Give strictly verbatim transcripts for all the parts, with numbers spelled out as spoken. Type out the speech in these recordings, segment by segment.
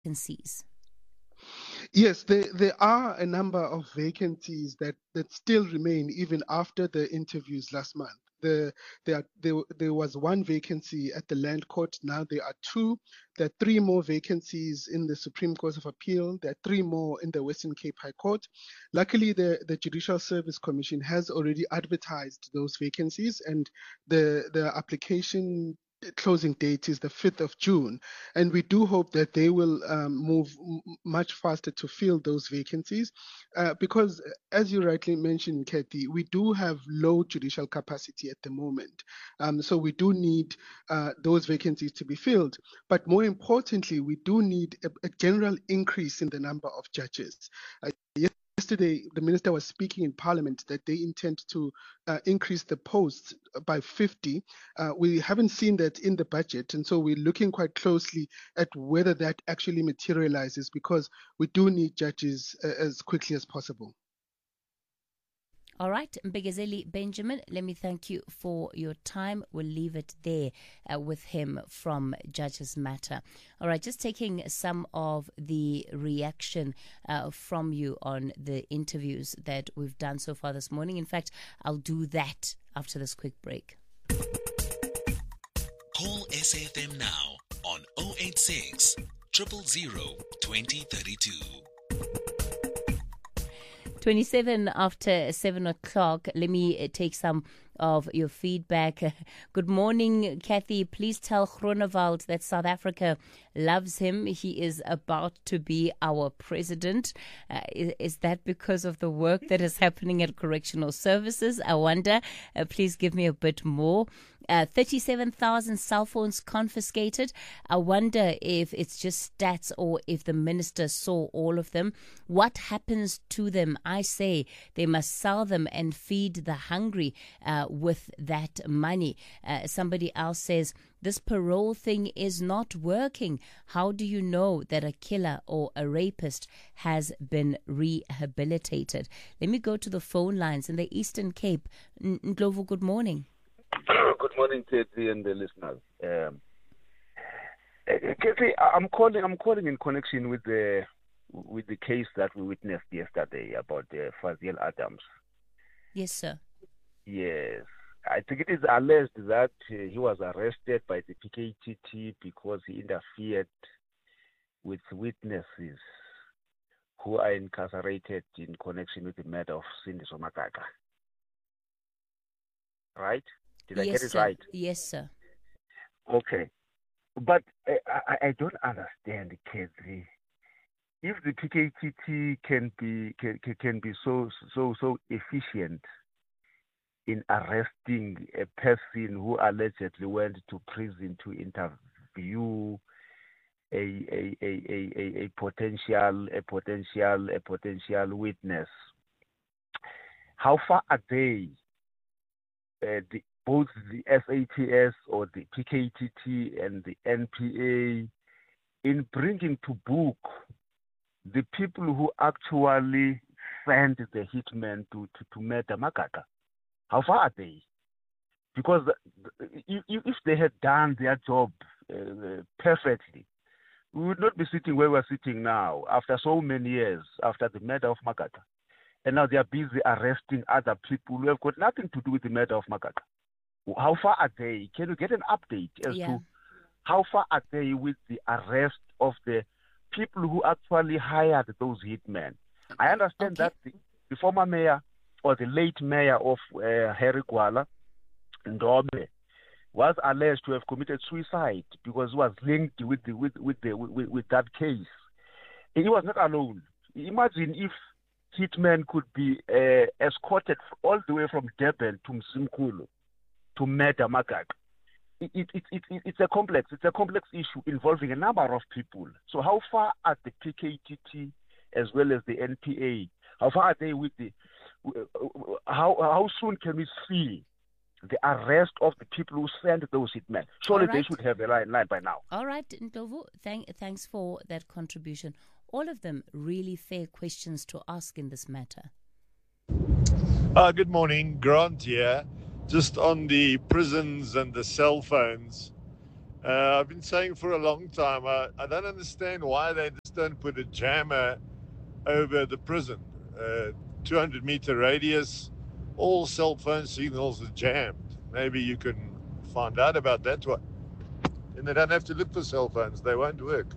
vacancies? Yes, there, there are a number of vacancies that, that still remain even after the interviews last month. The, there, there, there was one vacancy at the Land Court. Now there are two. There are three more vacancies in the Supreme Court of Appeal. There are three more in the Western Cape High Court. Luckily, the, the Judicial Service Commission has already advertised those vacancies, and the, the application closing date is the fifth of June. And we do hope that they will um, move m- much faster to fill those vacancies uh, because, as you rightly mentioned, Kathy, we do have low judicial capacity at the moment. Um, so we do need uh, those vacancies to be filled. But more importantly, we do need a, a general increase in the number of judges. Uh, Yesterday, the minister was speaking in Parliament that they intend to uh, increase the posts by fifty. Uh, we haven't seen that in the budget, and so we're looking quite closely at whether that actually materializes, because we do need judges uh, as quickly as possible. All right, Mbegezeli Benjamin, let me thank you for your time. We'll leave it there uh, with him from Judges Matter. All right, just taking some of the reaction uh, from you on the interviews that we've done so far this morning. In fact, I'll do that after this quick break. Call S A F M now on zero eight six, zero zero zero, two zero three two. twenty-seven after seven o'clock. Let me take some of your feedback. Good morning, Kathy. Please tell Groenewald that South Africa loves him. He is about to be our president. Uh, is, is that because of the work that is happening at correctional services? I wonder. Uh, please give me a bit more. Uh, thirty-seven thousand cell phones confiscated. I wonder if it's just stats or if the minister saw all of them. What happens to them? I say they must sell them and feed the hungry uh, with that money. Uh, somebody else says, this parole thing is not working. How do you know that a killer or a rapist has been rehabilitated? Let me go to the phone lines in the Eastern Cape. N- Ndlovu, good morning. Good morning, Katie, and the listeners. Um, uh, Katie, I'm calling. I'm calling in connection with the with the case that we witnessed yesterday about uh, Faziel Adams. Yes, sir. Yes, I think it is alleged that uh, he was arrested by the P K T T because he interfered with witnesses who are incarcerated in connection with the murder of Sindiso Makaka. Right? Did I yes, get it sir. right? Yes, sir. Okay. But uh, I, I don't understand, Kedri. If the P K T T can be can, can be so so so efficient in arresting a person who allegedly went to prison to interview a a, a, a, a, a potential a potential a potential witness, how far are they? Uh, the both the S A T S or the P K T T and the N P A in bringing to book the people who actually sent the hitmen to, to, to murder Makaka. How far are they? Because if, if they had done their job uh, perfectly, we would not be sitting where we're sitting now after so many years after the murder of Makaka. And now they are busy arresting other people who have got nothing to do with the murder of Makaka. How far are they? Can you get an update as Yeah. to how far are they with the arrest of the people who actually hired those hitmen? I understand Okay. that the, the former mayor or the late mayor of uh, Harry Gwala, Ndome, was alleged to have committed suicide because he was linked with the with with the with, with that case. And he was not alone. Imagine if hitmen could be uh, escorted all the way from Durban to Msimkulu to murder Makaka. It, it, it, it, it's a complex, it's a complex issue involving a number of people. So how far are the P K T T as well as the N P A? How far are they with the? How how soon can we see the arrest of the people who sent those hitmen? Surely right. they should have a line, line by now. All right, Ndlovu, thank, thanks for that contribution. All of them really fair questions to ask in this matter. Uh, good morning, Grant here. Just on the prisons and the cell phones, Uh, I've been saying for a long time, uh, I don't understand why they just don't put a jammer over the prison. Uh, two hundred meter radius, all cell phone signals are jammed. Maybe you can find out about that one. And they don't have to look for cell phones, they won't work.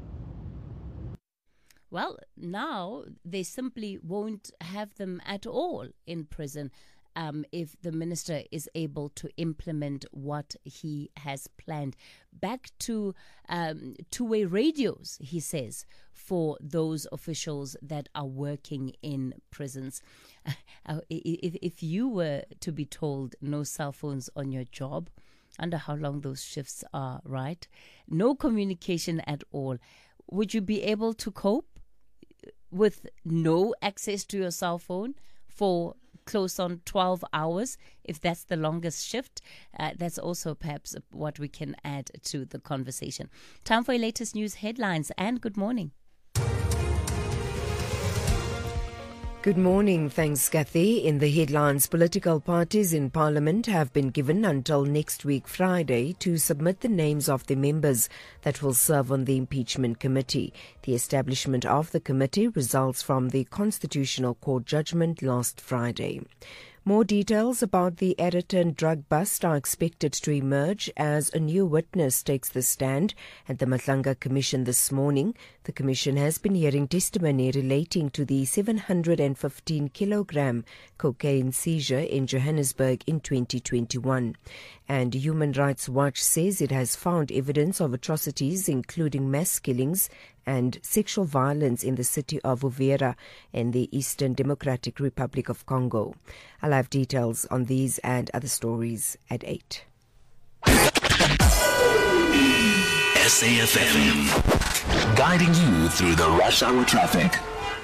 Well, now they simply won't have them at all in prison. Um, if the minister is able to implement what he has planned. Back to um, two-way radios, he says, for those officials that are working in prisons. Uh, if, if you were to be told no cell phones on your job, under how long those shifts are, right? No communication at all. Would you be able to cope with no access to your cell phone for close on twelve hours, if that's the longest shift? Uh, that's also perhaps what we can add to the conversation. Time for your latest news headlines, and good morning. Good morning. Thanks, Kathy. In the headlines, political parties in Parliament have been given until next week Friday to submit the names of the members that will serve on the impeachment committee. The establishment of the committee results from the Constitutional Court judgment last Friday. More details about the Ayrton drug bust are expected to emerge as a new witness takes the stand at the Matlanga Commission this morning. The Commission has been hearing testimony relating to the seven hundred fifteen kilogram cocaine seizure in Johannesburg in twenty twenty-one. And Human Rights Watch says it has found evidence of atrocities, including mass killings and sexual violence in the city of Uvira in the Eastern Democratic Republic of Congo. I'll have details on these and other stories at eight. S A F M, guiding you through the rush hour traffic.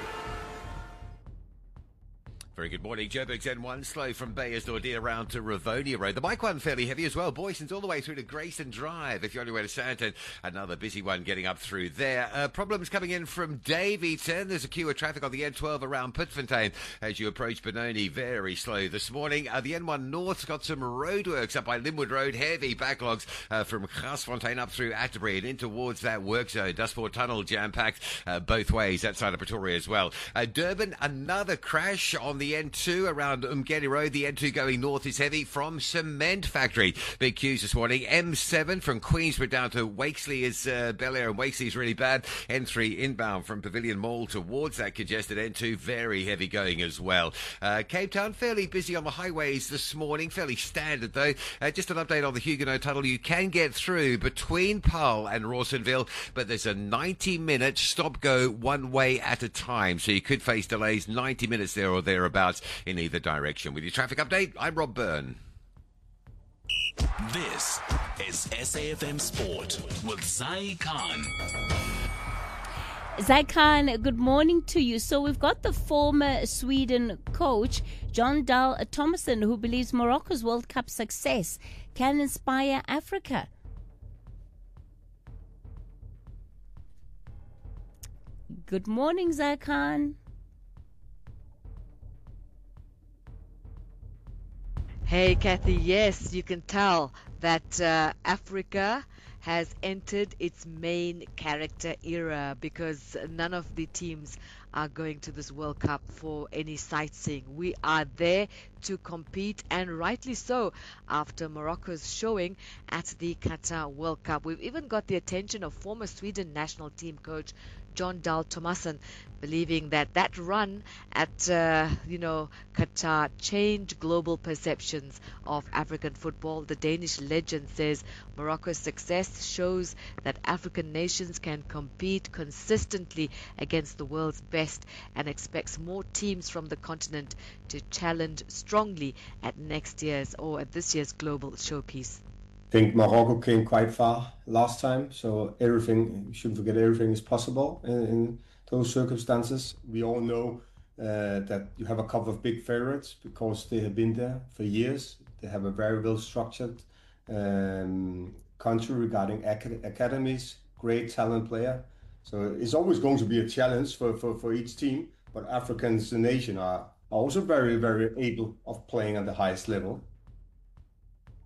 Very good morning. Joburg's N one slow from Bayersdorp around to Rivonia Road. The bike one fairly heavy as well. Boyson's all the way through to Grayson Drive. If you're on your way to Sandton, another busy one getting up through there. Uh, problems coming in from Davyton. There's a queue of traffic on the N twelve around Pitfontein as you approach Benoni. Very slow this morning. Uh, the N one North's got some roadworks up by Linwood Road. Heavy backlogs uh, from Grasfontein up through Atterbury and in towards that work zone. Dustport Tunnel jam-packed uh, both ways. That side of Pretoria as well. Uh, Durban, another crash on the The N two around Umgeni Road. The N two going north is heavy from Cement Factory. Big queues this morning. M seven from Queensborough down to Wakesley is uh, Bel Air and Wakesley is really bad. N three inbound from Pavilion Mall towards that congested N two. Very heavy going as well. Uh, Cape Town fairly busy on the highways this morning. Fairly standard though. Uh, just an update on the Huguenot Tunnel. You can get through between Paarl and Rawsonville, but there's a ninety minute stop go one way at a time. So you could face delays ninety minutes there or thereabouts in either direction. With your traffic update, I'm Rob Byrne. This is S A F M Sport with Zai Khan. Zai Khan, good morning to you. So we've got the former Sweden coach, Jon Dahl Tomasson, who believes Morocco's World Cup success can inspire Africa. Good morning, Zai Khan. Hey, Kathy, yes, you can tell that uh, Africa has entered its main character era because none of the teams are going to this World Cup for any sightseeing. We are there to compete, and rightly so, after Morocco's showing at the Qatar World Cup. We've even got the attention of former Sweden national team coach Jon Dahl Tomasson, believing that that run at, uh, you know, Qatar changed global perceptions of African football. The Danish legend says Morocco's success shows that African nations can compete consistently against the world's best and expects more teams from the continent to challenge strongly at next year's or at this year's global showpiece. I think Morocco came quite far last time, so everything, you shouldn't forget, everything is possible in, in those circumstances. We all know uh, that you have a couple of big favorites because they have been there for years. They have a very well structured um, country regarding acad- academies, great talent player. So it's always going to be a challenge for, for, for each team, but Africans, the nation, are also very, very able of playing at the highest level.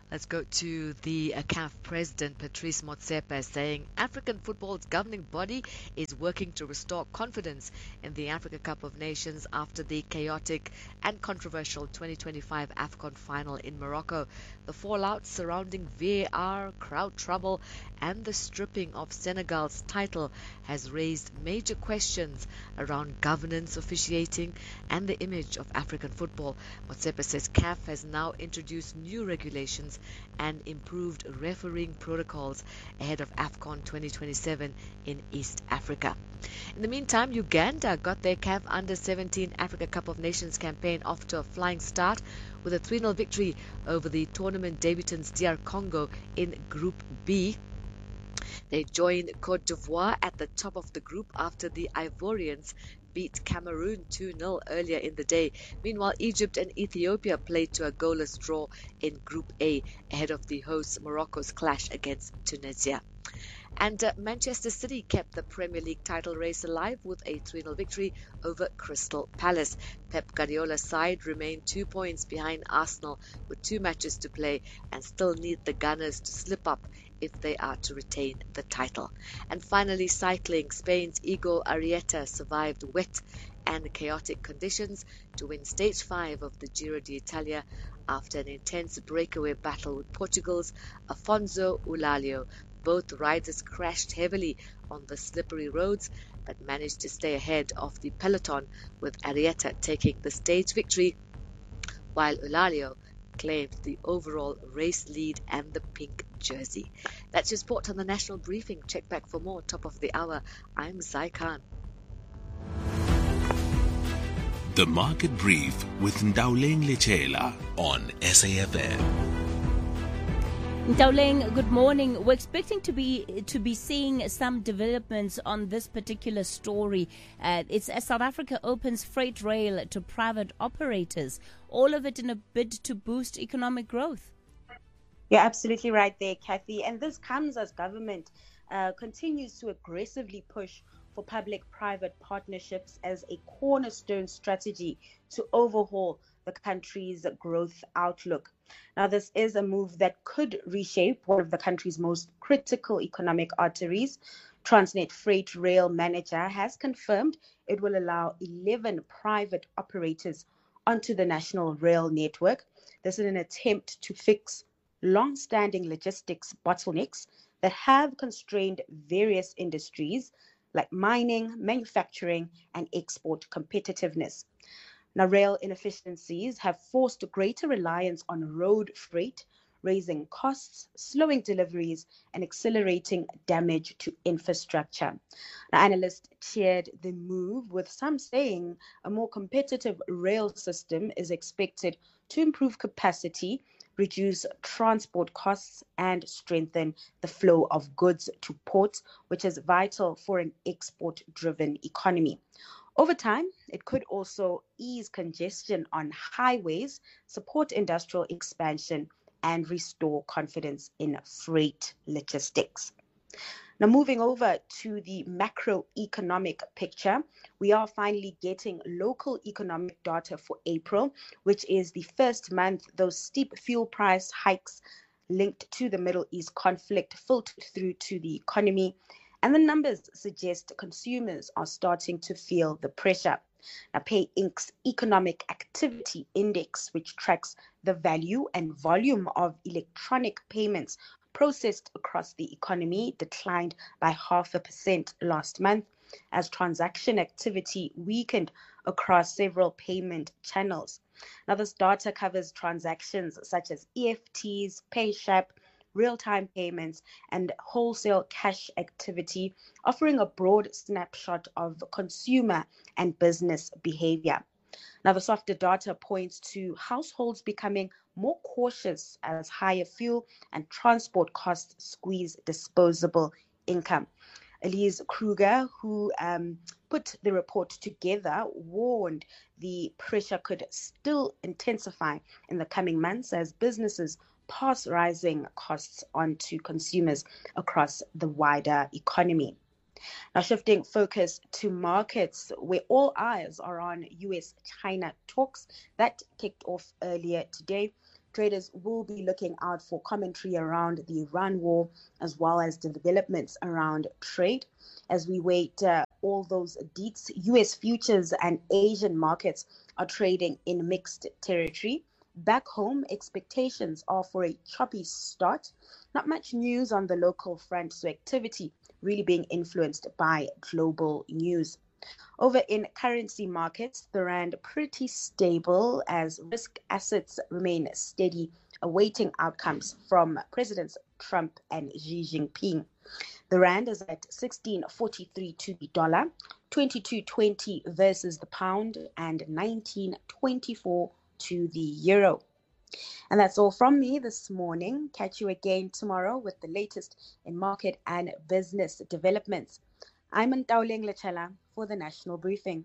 Let's go to the uh, C A F president, Patrice Motsepe, saying African football's governing body is working to restore confidence in the Africa Cup of Nations after the chaotic and controversial twenty twenty-five AFCON final in Morocco. The fallout surrounding V A R, crowd trouble, and the stripping of Senegal's title has raised major questions around governance, officiating, and the image of African football. Motsepe says C A F has now introduced new regulations and improved refereeing protocols ahead of AFCON twenty twenty-seven in East Africa. In the meantime, Uganda got their C A F Under seventeen Africa Cup of Nations campaign off to a flying start with a three nil victory over the tournament debutants D R Congo in Group B. They joined Cote d'Ivoire at the top of the group after the Ivorians beat Cameroon two nil earlier in the day. Meanwhile, Egypt and Ethiopia played to a goalless draw in Group A ahead of the hosts Morocco's clash against Tunisia. And uh, Manchester City kept the Premier League title race alive with a three nil victory over Crystal Palace. Pep Guardiola's side remain two points behind Arsenal with two matches to play and still need the Gunners to slip up if they are to retain the title. And finally, cycling. Spain's Igor Arrieta survived wet and chaotic conditions to win stage five of the Giro d'Italia after an intense breakaway battle with Portugal's Afonso Eulalio. Both riders crashed heavily on the slippery roads but managed to stay ahead of the peloton, with Arrieta taking the stage victory while Eulalio claimed the overall race lead and the pink jersey. That's your sport on the National Briefing. Check back for more top of the hour. I'm Zai Khan. The Market Brief with Ndauleng Lechela on S A F M. Ndauleng, good morning. We're expecting to be to be seeing some developments on this particular story. Uh, it's as South Africa opens freight rail to private operators, all of it in a bid to boost economic growth. You're absolutely right there, Kathy. And this comes as government uh, continues to aggressively push for public-private partnerships as a cornerstone strategy to overhaul the country's growth outlook. Now, this is a move that could reshape one of the country's most critical economic arteries. Transnet Freight Rail Manager has confirmed it will allow eleven private operators onto the national rail network. This is an attempt to fix long-standing logistics bottlenecks that have constrained various industries like mining, manufacturing, and export competitiveness. Now, rail inefficiencies have forced greater reliance on road freight, raising costs, slowing deliveries, and accelerating damage to infrastructure. Now, analysts cheered the move, with some saying a more competitive rail system is expected to improve capacity, reduce transport costs, and strengthen the flow of goods to ports, which is vital for an export-driven economy. Over time, it could also ease congestion on highways, support industrial expansion, and restore confidence in freight logistics. Now, moving over to the macroeconomic picture, we are finally getting local economic data for April, which is the first month those steep fuel price hikes linked to the Middle East conflict filtered through to the economy. And the numbers suggest consumers are starting to feel the pressure. Now, Pay Incorporated's Economic Activity Index, which tracks the value and volume of electronic payments processed across the economy, declined by half a percent last month as transaction activity weakened across several payment channels. Now, this data covers transactions such as E F Ts, PayShap, real-time payments, and wholesale cash activity, offering a broad snapshot of consumer and business behavior. Now, the softer data points to households becoming more cautious as higher fuel and transport costs squeeze disposable income. Elise Kruger, who um, put the report together, warned the pressure could still intensify in the coming months as businesses pass rising costs on to consumers across the wider economy. Now, shifting focus to markets, where all eyes are on U S China talks that kicked off earlier today. traders will be looking out for commentary around the Iran war, as well as developments around trade. As we wait uh, all those deets, U S futures and Asian markets are trading in mixed territory. Back home, expectations are for a choppy start. Not much news on the local front, so activity really being influenced by global news. Over in currency markets, the rand pretty stable as risk assets remain steady, awaiting outcomes from Presidents Trump and Xi Jinping. The rand is at sixteen forty-three to the dollar, twenty-two twenty versus the pound, and nineteen twenty-four to the euro. And that's all from me this morning. Catch you again tomorrow with the latest in market and business developments. I'm Ntauleng Lechala for the National Briefing.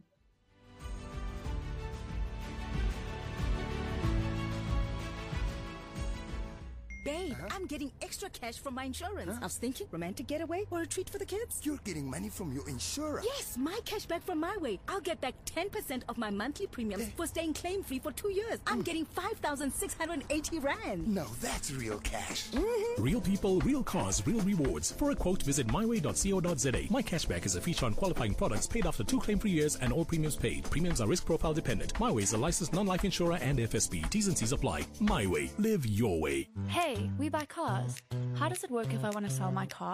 Babe, uh-huh. I'm getting extra cash from my insurance. Huh? I was thinking romantic getaway or a treat for the kids. You're getting money from your insurer? Yes, my cash back from MyWay. I'll get back ten percent of my monthly premiums for staying claim-free for two years. I'm mm. getting five thousand six hundred eighty rand. No, that's real cash. Mm-hmm. Real people, real cars, real rewards. For a quote, visit my way dot co dot za. My cashback is a feature on qualifying products paid after two claim-free years and all premiums paid. Premiums are risk profile dependent. MyWay is a licensed non-life insurer and F S B. T's and C's apply. MyWay. Live your way. Hey, we buy cars. How does it work if I want to sell my car?